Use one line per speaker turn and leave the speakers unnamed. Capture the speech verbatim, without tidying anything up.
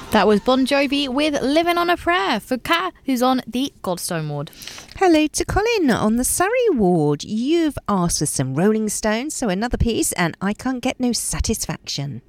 That was Bon Jovi with Living on a Prayer for Kat, who's on the Godstone ward.
Hello to Colin on the Surrey ward. You've asked for some Rolling Stones, so another piece, and I Can't Get No Satisfaction.